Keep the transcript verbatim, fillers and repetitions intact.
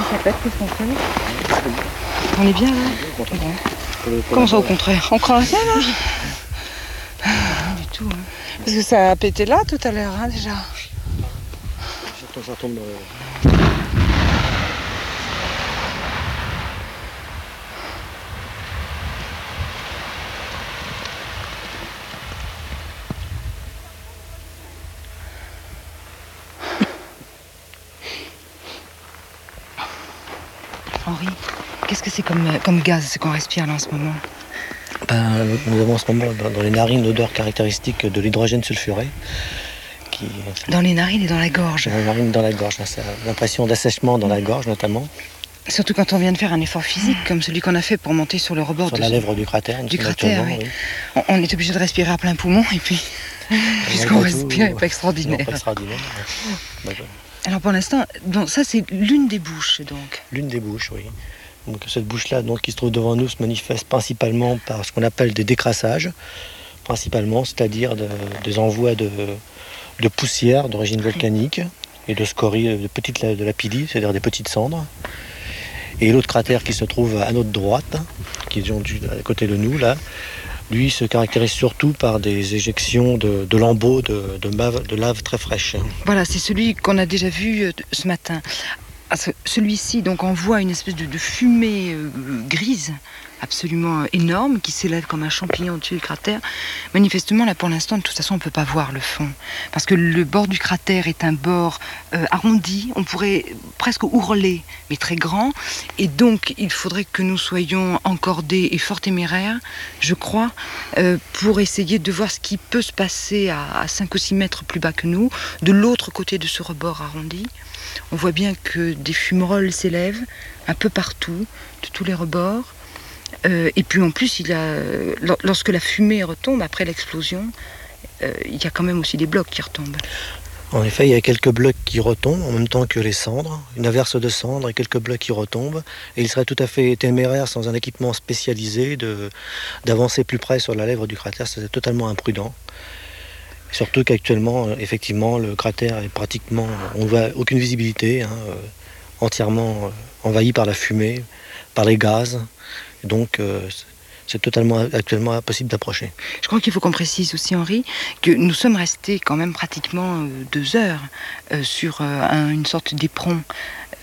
répète, qu'est-ce qu'on fait? On est bien là? Bon. Comment ça au contraire? On craint ça là? Rien du tout. Hein. Parce que ça a pété là tout à l'heure hein, déjà. J'attends, ça tombe. Euh... Henri, qu'est-ce que c'est comme, comme gaz qu'on respire là en ce moment? Ben, nous avons en ce moment dans les narines l'odeur caractéristique de l'hydrogène sulfuré. Qui... Dans les narines et dans la gorge. Dans les narines et dans la gorge, c'est l'impression d'assèchement dans la gorge notamment. Surtout quand on vient de faire un effort physique comme celui qu'on a fait pour monter sur le rebord. Sur de la ce... lèvre du cratère. Du cratère, oui. oui. On, on est obligé de respirer à plein poumon et puis puisqu'on respire, c'est pas extraordinaire. Non, pas extraordinaire. Alors pour l'instant, donc ça c'est l'une des bouches donc. L'une des bouches, oui. Donc cette bouche-là, donc qui se trouve devant nous, se manifeste principalement par ce qu'on appelle des décrassages, principalement, c'est-à-dire de, des envois de, de poussière d'origine volcanique et de scories, de petites de lapidie, c'est-à-dire des petites cendres. Et l'autre cratère qui se trouve à notre droite, qui est à côté de nous là, lui se caractérise surtout par des éjections de, de lambeaux de, de, lave, de lave très fraîche. Voilà, c'est celui qu'on a déjà vu ce matin. Celui-ci donc envoie une espèce de, de fumée euh, grise absolument énorme qui s'élève comme un champignon au-dessus du cratère. Manifestement, là pour l'instant, de toute façon, on ne peut pas voir le fond. Parce que le bord du cratère est un bord euh, arrondi, on pourrait presque ourler, mais très grand. Et donc, il faudrait que nous soyons encordés et fort téméraires, je crois, euh, pour essayer de voir ce qui peut se passer à, à cinq ou six mètres plus bas que nous, de l'autre côté de ce rebord arrondi. On voit bien que des fumerolles s'élèvent un peu partout, de tous les rebords. Euh, et puis en plus, il y a, lorsque la fumée retombe après l'explosion, euh, il y a quand même aussi des blocs qui retombent. En effet, il y a quelques blocs qui retombent en même temps que les cendres, une averse de cendres et quelques blocs qui retombent. Et il serait tout à fait téméraire, sans un équipement spécialisé, de, d'avancer plus près sur la lèvre du cratère. C'est totalement imprudent. Surtout qu'actuellement, effectivement, le cratère est pratiquement, on ne voit aucune visibilité, hein, euh, entièrement euh, envahi par la fumée, par les gaz. Donc, euh, c'est totalement actuellement impossible d'approcher. Je crois qu'il faut qu'on précise aussi, Henri, que nous sommes restés quand même pratiquement euh, deux heures euh, sur euh, un, une sorte d'éperon